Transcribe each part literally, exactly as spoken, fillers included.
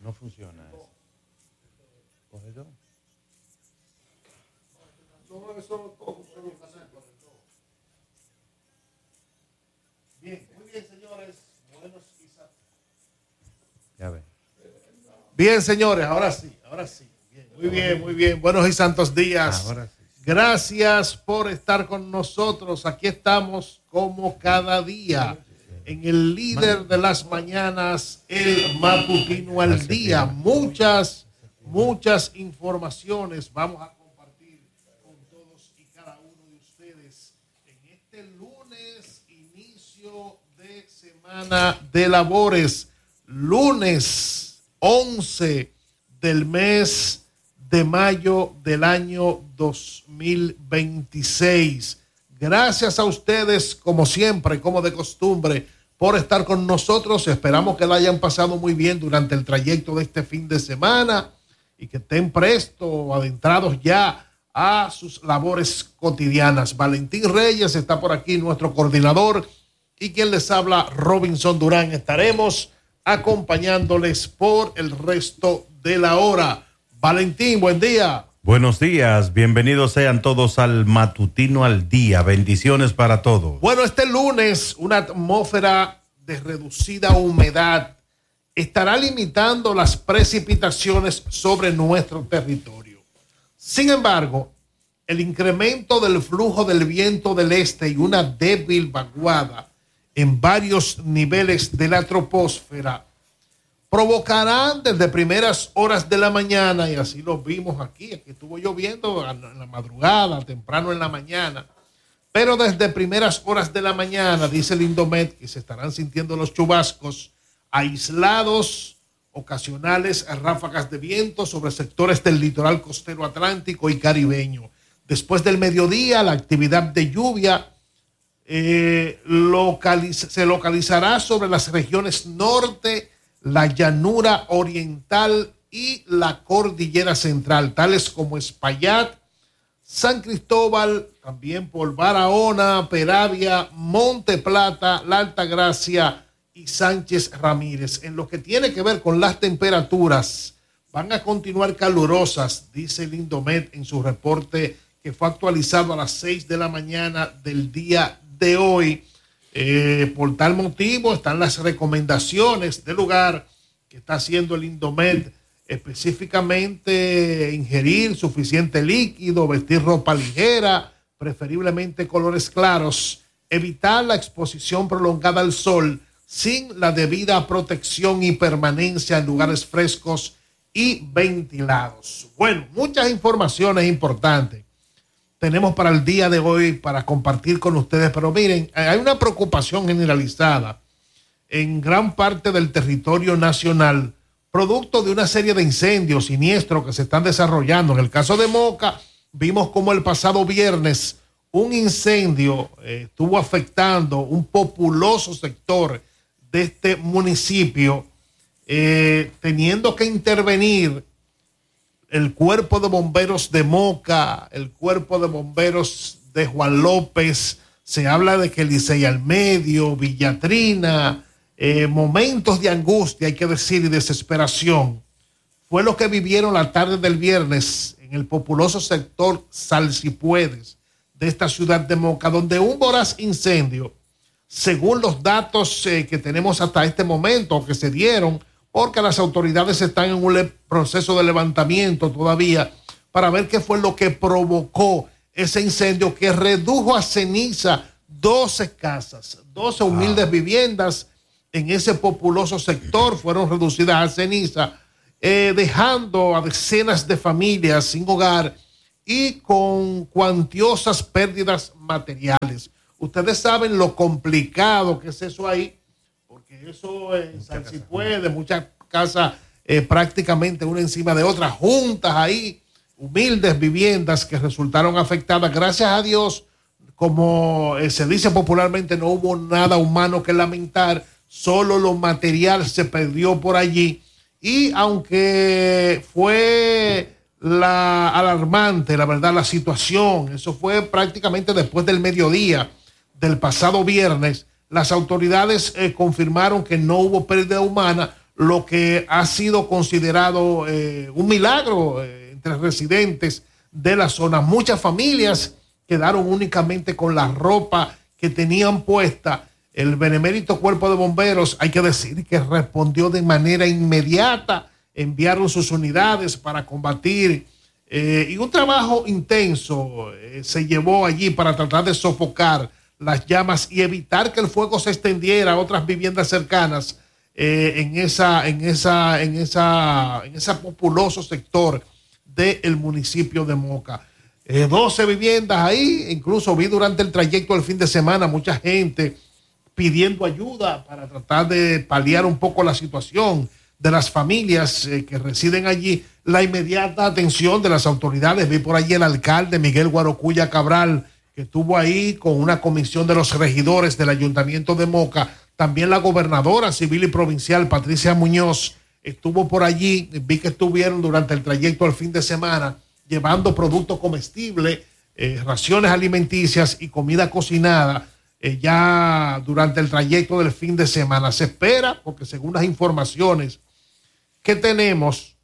No funciona eso. ¿Cogedor? No, eso todo funciona. Bien, muy bien, señores. Buenos y santos. Ya ven. Bien, señores, ahora sí, ahora sí. Bien, muy bien, muy bien. Buenos y santos días. Ahora sí. Gracias por estar con nosotros. Aquí estamos como cada día en el líder de las mañanas, el matutino al día. Muchas, muchas informaciones vamos a compartir con todos y cada uno de ustedes en este lunes, inicio de semana de labores, lunes once del mes de mayo del año dos mil veintiséis. Gracias a ustedes, como siempre, como de costumbre, por estar con nosotros. Esperamos que la hayan pasado muy bien durante el trayecto de este fin de semana y que estén presto, adentrados ya a sus labores cotidianas. Valentín Reyes está por aquí, nuestro coordinador, y quien les habla, Robinson Durán. Estaremos acompañándoles por el resto de la hora. Valentín, buen día. Buenos días, bienvenidos sean todos al matutino al día. Bendiciones para todos. Bueno, este lunes una atmósfera de reducida humedad estará limitando las precipitaciones sobre nuestro territorio. Sin embargo, el incremento del flujo del viento del este y una débil vaguada en varios niveles de la troposfera provocarán desde primeras horas de la mañana, y así lo vimos aquí, aquí estuvo lloviendo en la madrugada, temprano en la mañana, pero desde primeras horas de la mañana, dice el Indomet, que se estarán sintiendo los chubascos aislados, ocasionales, ráfagas de viento sobre sectores del litoral costero atlántico y caribeño. Después del mediodía, la actividad de lluvia eh, localiz- se localizará sobre las regiones norte, la llanura oriental y la cordillera central, tales como Espaillat, San Cristóbal, también por Barahona, Peravia, Monte Plata, La Altagracia y Sánchez Ramírez. En lo que tiene que ver con las temperaturas, van a continuar calurosas, dice el Indomet en su reporte que fue actualizado a las seis de la mañana del día de hoy. Eh, por tal motivo están las recomendaciones del lugar que está haciendo el Indomet, específicamente ingerir suficiente líquido, vestir ropa ligera, preferiblemente colores claros, evitar la exposición prolongada al sol sin la debida protección y permanencia en lugares frescos y ventilados. Bueno, muchas informaciones importantes tenemos para el día de hoy para compartir con ustedes, pero miren, hay una preocupación generalizada en gran parte del territorio nacional, producto de una serie de incendios siniestros que se están desarrollando. En el caso de Moca, vimos como el pasado viernes un incendio eh, estuvo afectando un populoso sector de este municipio, eh, teniendo que intervenir el cuerpo de bomberos de Moca, el cuerpo de bomberos de Juan López. Se habla de que Licey al Medio, Villatrina, eh, momentos de angustia, hay que decir, y desesperación. Fue lo que vivieron la tarde del viernes en el populoso sector Salsipuedes de esta ciudad de Moca, donde un voraz incendio, según los datos eh, que tenemos hasta este momento, que se dieron, porque las autoridades están en un proceso de levantamiento todavía para ver qué fue lo que provocó ese incendio que redujo a ceniza doce casas, doce humildes viviendas en ese populoso sector fueron reducidas a ceniza, eh, dejando a decenas de familias sin hogar y con cuantiosas pérdidas materiales. Ustedes saben lo complicado que es eso ahí, porque eso en Salsipuedes, muchas casas eh, prácticamente una encima de otra, juntas ahí, humildes viviendas que resultaron afectadas. Gracias a Dios, como eh, se dice popularmente, no hubo nada humano que lamentar, solo lo material se perdió por allí. Y aunque fue la alarmante, la verdad, la situación, eso fue prácticamente después del mediodía del pasado viernes, las autoridades eh, confirmaron que no hubo pérdida humana, lo que ha sido considerado eh, un milagro eh, entre residentes de la zona. Muchas familias quedaron únicamente con la ropa que tenían puesta. El benemérito Cuerpo de Bomberos, hay que decir que respondió de manera inmediata, enviaron sus unidades para combatir eh, y un trabajo intenso eh, se llevó allí para tratar de sofocar las llamas y evitar que el fuego se extendiera a otras viviendas cercanas eh, en esa, en esa, en esa, en ese populoso sector del municipio de Moca. Eh, doce viviendas ahí, incluso vi durante el trayecto del fin de semana mucha gente pidiendo ayuda para tratar de paliar un poco la situación de las familias eh, que residen allí. La inmediata atención de las autoridades, vi por allí el alcalde Miguel Guarocuya Cabral, que estuvo ahí con una comisión de los regidores del ayuntamiento de Moca, también la gobernadora civil y provincial Patricia Muñoz estuvo por allí, vi que estuvieron durante el trayecto al fin de semana llevando productos comestibles, eh, raciones alimenticias y comida cocinada eh, ya durante el trayecto del fin de semana. Se espera, porque según las informaciones que tenemos,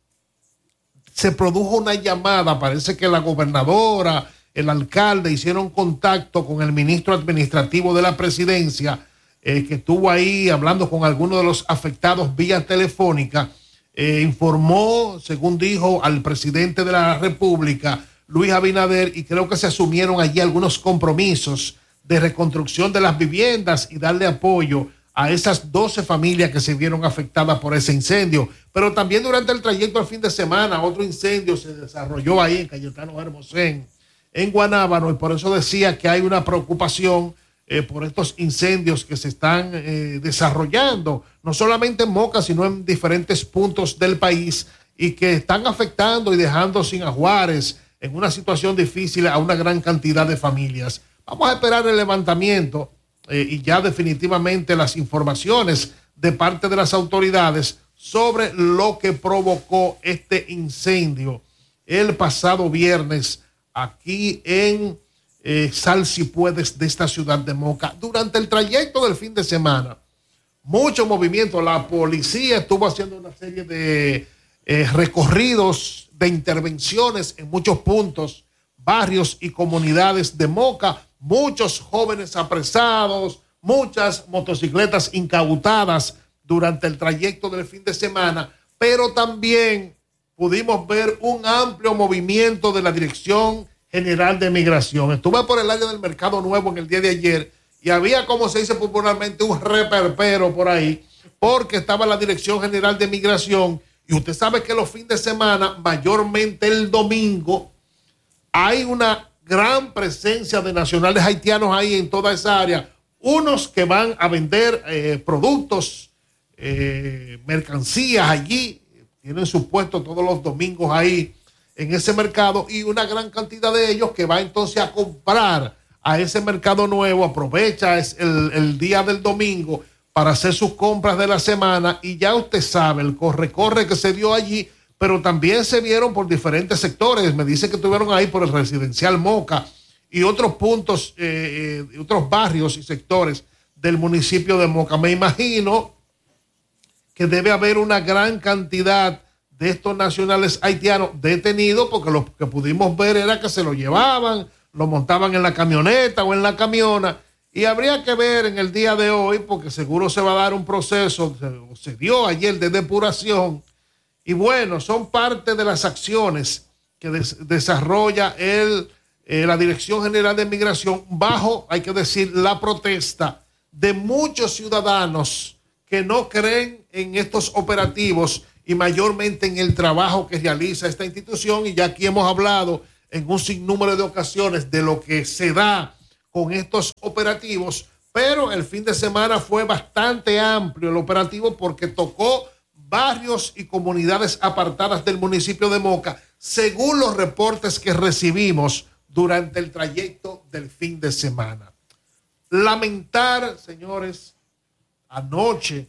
se produjo una llamada, parece que la gobernadora, el alcalde hicieron contacto con el ministro administrativo de la presidencia, eh, que estuvo ahí hablando con algunos de los afectados vía telefónica. Eh, informó, según dijo, al presidente de la República, Luis Abinader, y creo que se asumieron allí algunos compromisos de reconstrucción de las viviendas y darle apoyo a esas doce familias que se vieron afectadas por ese incendio. Pero también durante el trayecto al fin de semana, otro incendio se desarrolló ahí en Cayetano Hermosén, en Guanábano, y por eso decía que hay una preocupación eh, por estos incendios que se están eh, desarrollando, no solamente en Moca, sino en diferentes puntos del país, y que están afectando y dejando sin ajuares en una situación difícil a una gran cantidad de familias. Vamos a esperar el levantamiento eh, y ya definitivamente las informaciones de parte de las autoridades sobre lo que provocó este incendio el pasado viernes aquí en eh, Sal Si Puedes de esta ciudad de Moca. Durante el trayecto del fin de semana, mucho movimiento. La policía estuvo haciendo una serie de eh, recorridos, de intervenciones en muchos puntos, barrios y comunidades de Moca. Muchos jóvenes apresados, muchas motocicletas incautadas durante el trayecto del fin de semana, pero también pudimos ver un amplio movimiento de la Dirección General de Migración. Estuve por el área del Mercado Nuevo en el día de ayer y había, como se dice popularmente, un reperpero por ahí, porque estaba la Dirección General de Migración, y usted sabe que los fines de semana, mayormente el domingo, hay una gran presencia de nacionales haitianos ahí en toda esa área, unos que van a vender eh, productos, eh, mercancías allí, tienen su puesto todos los domingos ahí en ese mercado, y una gran cantidad de ellos que va entonces a comprar a ese mercado nuevo, aprovecha el, el día del domingo para hacer sus compras de la semana, y ya usted sabe el corre-corre que se dio allí, pero también se vieron por diferentes sectores. Me dice que estuvieron ahí por el residencial Moca y otros puntos, eh, eh, otros barrios y sectores del municipio de Moca. Me imagino que debe haber una gran cantidad de estos nacionales haitianos detenidos, porque lo que pudimos ver era que se lo llevaban, lo montaban en la camioneta o en la camiona, y habría que ver en el día de hoy, porque seguro se va a dar un proceso, se, se dio ayer de depuración, y bueno, son parte de las acciones que des, desarrolla el, eh, la Dirección General de Migración bajo, hay que decir, la protesta de muchos ciudadanos que no creen en estos operativos y mayormente en el trabajo que realiza esta institución. Y ya aquí hemos hablado en un sinnúmero de ocasiones de lo que se da con estos operativos, pero el fin de semana fue bastante amplio el operativo porque tocó barrios y comunidades apartadas del municipio de Moca, según los reportes que recibimos durante el trayecto del fin de semana. Lamentar, señores, anoche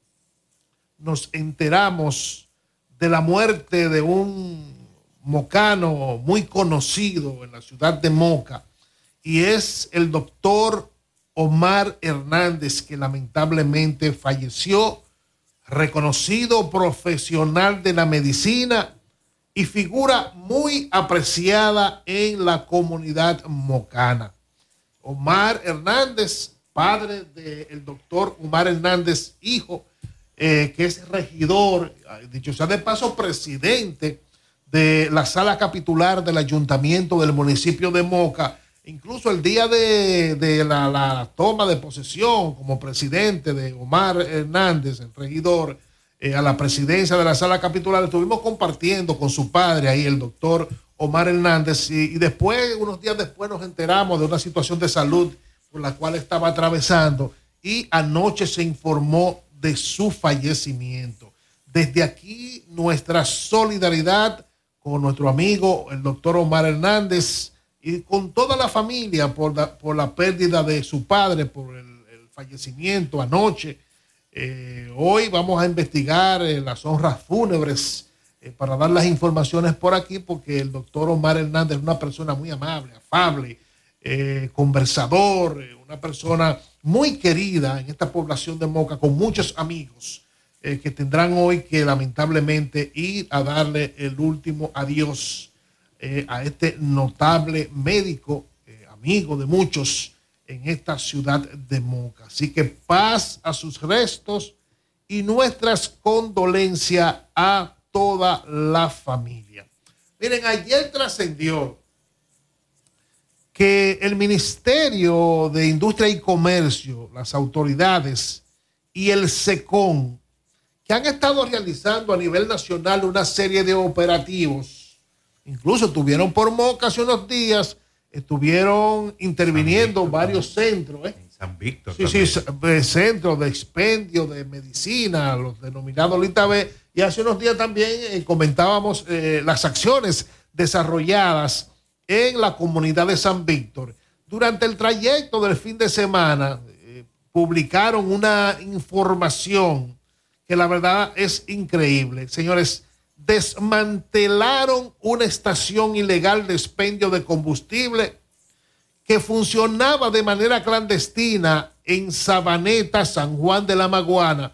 nos enteramos de la muerte de un mocano muy conocido en la ciudad de Moca, y es el doctor Omar Hernández, que lamentablemente falleció reconocido profesional de la medicina y figura muy apreciada en la comunidad mocana. Omar Hernández, padre del doctor Omar Hernández, hijo, eh, que es regidor, dicho sea de paso, presidente de la sala capitular del ayuntamiento del municipio de Moca. Incluso el día de, de la, la toma de posesión como presidente de Omar Hernández, el regidor, eh, a la presidencia de la sala capitular, estuvimos compartiendo con su padre ahí, el doctor Omar Hernández, y, y después, unos días después, nos enteramos de una situación de salud por la cual estaba atravesando, y anoche se informó de su fallecimiento. Desde aquí, nuestra solidaridad con nuestro amigo, el doctor Omar Hernández, y con toda la familia por la, por la pérdida de su padre, por el, el fallecimiento anoche. Eh, hoy vamos a investigar eh, las honras fúnebres eh, para dar las informaciones por aquí, porque el doctor Omar Hernández es una persona muy amable, afable, eh, conversador, eh, una persona muy querida en esta población de Moca, con muchos amigos eh, que tendrán hoy que lamentablemente ir a darle el último adiós eh, a este notable médico, eh, amigo de muchos en esta ciudad de Moca. Así que paz a sus restos y nuestras condolencias a toda la familia. Miren, ayer trascendió que el Ministerio de Industria y Comercio, las autoridades y el SECON, que han estado realizando a nivel nacional una serie de operativos, incluso estuvieron por Moca hace unos días, estuvieron interviniendo Víctor, varios centros. ¿eh? En San Víctor. Sí, también. sí, centros de expendio de medicina, los denominados Lita B, y hace unos días también eh, comentábamos eh, las acciones desarrolladas en la comunidad de San Víctor. Durante el trayecto del fin de semana eh, publicaron una información que la verdad es increíble. Señores, desmantelaron una estación ilegal de expendio de combustible que funcionaba de manera clandestina en Sabaneta, San Juan de la Maguana,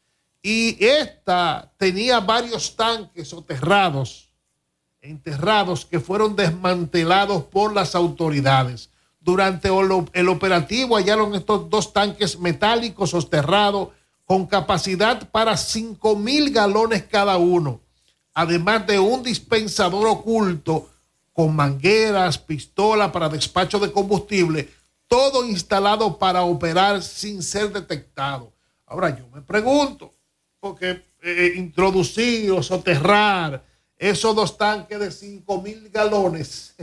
y esta tenía varios tanques soterrados, enterrados, que fueron desmantelados por las autoridades. Durante el operativo hallaron estos dos tanques metálicos soterrados con capacidad para cinco mil galones cada uno, además de un dispensador oculto con mangueras, pistolas para despacho de combustible, todo instalado para operar sin ser detectado. Ahora yo me pregunto, porque eh, introducir o soterrar esos dos tanques de cinco mil galones,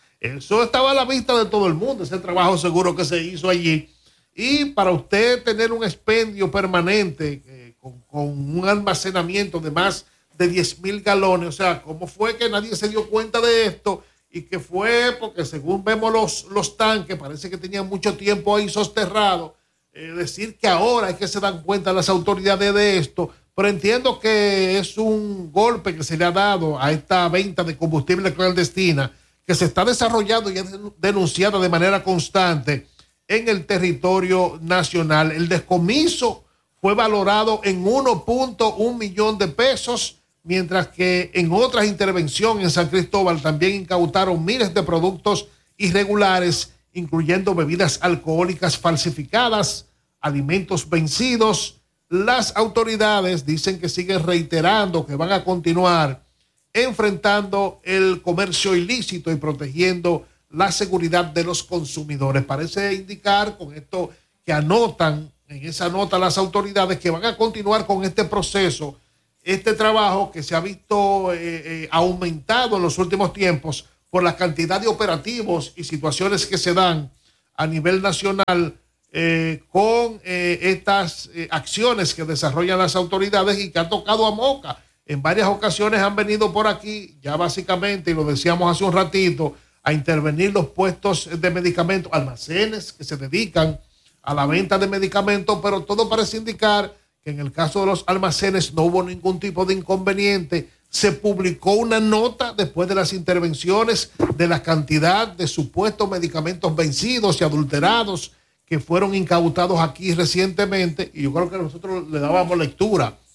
eso estaba a la vista de todo el mundo, ese trabajo seguro que se hizo allí. Y para usted tener un expendio permanente eh, con, con un almacenamiento de más de diez mil galones, o sea, ¿cómo fue que nadie se dio cuenta de esto? Y que fue porque según vemos los, los tanques, parece que tenían mucho tiempo ahí soterrados. Eh, decir que ahora es que se dan cuenta las autoridades de esto, pero entiendo que es un golpe que se le ha dado a esta venta de combustible clandestina que se está desarrollando y es denunciada de manera constante en el territorio nacional. El descomiso fue valorado en uno punto uno millón de pesos, mientras que en otras intervenciones en San Cristóbal también incautaron miles de productos irregulares, incluyendo bebidas alcohólicas falsificadas, alimentos vencidos. Las autoridades dicen que siguen reiterando que van a continuar enfrentando el comercio ilícito y protegiendo la seguridad de los consumidores. Parece indicar con esto que anotan en esa nota las autoridades que van a continuar con este proceso, este trabajo que se ha visto eh, eh, aumentado en los últimos tiempos por la cantidad de operativos y situaciones que se dan a nivel nacional eh, con eh, estas eh, acciones que desarrollan las autoridades y que han tocado a Moca. En varias ocasiones han venido por aquí, ya básicamente, y lo decíamos hace un ratito, a intervenir los puestos de medicamentos, almacenes que se dedican a la venta de medicamentos, pero todo parece indicar que en el caso de los almacenes no hubo ningún tipo de inconveniente. Se publicó una nota después de las intervenciones de la cantidad de supuestos medicamentos vencidos y adulterados que fueron incautados aquí recientemente, y yo creo que nosotros le dábamos lectura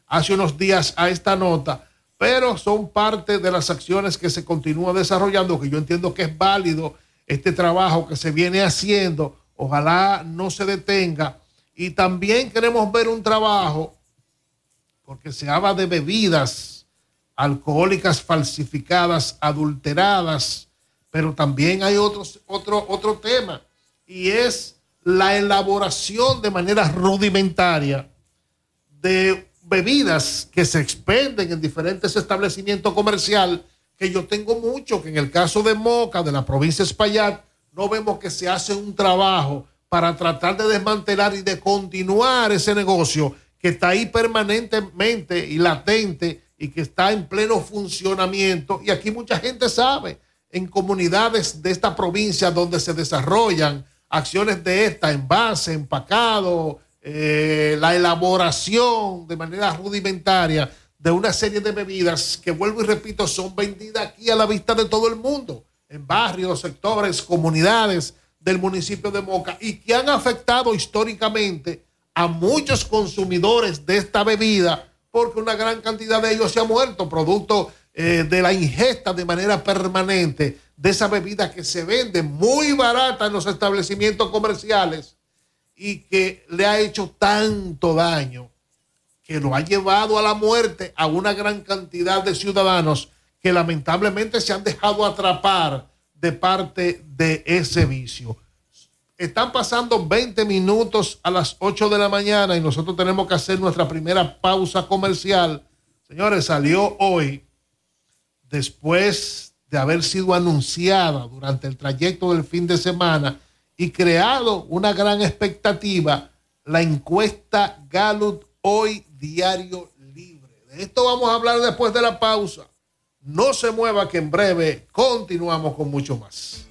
hace unos días a esta nota, pero son parte de las acciones que se continúan desarrollando, que yo entiendo que es válido este trabajo que se viene haciendo, ojalá no se detenga. Y también queremos ver un trabajo, porque se habla de bebidas alcohólicas falsificadas, adulteradas, pero también hay otros, otro, otro tema, y es la elaboración de manera rudimentaria de bebidas que se expenden en diferentes establecimientos comerciales, que yo tengo mucho, que en el caso de Moca, de la provincia de Espaillat, no vemos que se hace un trabajo para tratar de desmantelar y de continuar ese negocio que está ahí permanentemente y latente y que está en pleno funcionamiento. Y aquí mucha gente sabe, en comunidades de esta provincia donde se desarrollan acciones de esta, envase, empacado, eh, la elaboración de manera rudimentaria de una serie de bebidas que, vuelvo y repito, son vendidas aquí a la vista de todo el mundo, en barrios, sectores, comunidades del municipio de Moca, y que han afectado históricamente a muchos consumidores de esta bebida, porque una gran cantidad de ellos se ha muerto producto eh, de la ingesta de manera permanente de esa bebida que se vende muy barata en los establecimientos comerciales y que le ha hecho tanto daño que lo ha llevado a la muerte a una gran cantidad de ciudadanos que lamentablemente se han dejado atrapar de parte de ese vicio. Están pasando veinte minutos a las ocho de la mañana y nosotros tenemos que hacer nuestra primera pausa comercial. Señores, salió hoy, después de haber sido anunciada durante el trayecto del fin de semana y creado una gran expectativa, la encuesta Gallup Hoy Diario Libre. De esto vamos a hablar después de la pausa. No se mueva, que en breve continuamos con mucho más.